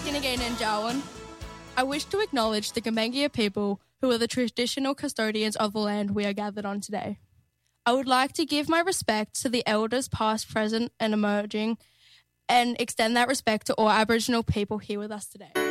Kinnigan and Jarwin. I wish to acknowledge the Gamangia people who are the traditional custodians of the land we are gathered on today. I would like to give my respect to the elders past, present and emerging and extend that respect to all Aboriginal people here with us today.